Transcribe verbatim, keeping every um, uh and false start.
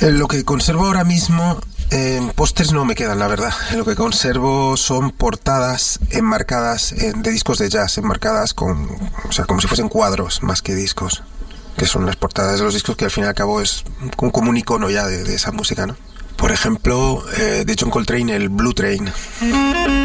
Eh, Lo que conservo ahora mismo, en pósters no me quedan, la verdad. Lo que conservo son portadas enmarcadas eh, de discos de jazz, enmarcadas con, o sea, como si fuesen cuadros más que discos, que son las portadas de los discos, que al fin y al cabo es como, como un icono ya de, de esa música, ¿no? Por ejemplo, eh, de John Coltrane, el Blue Train.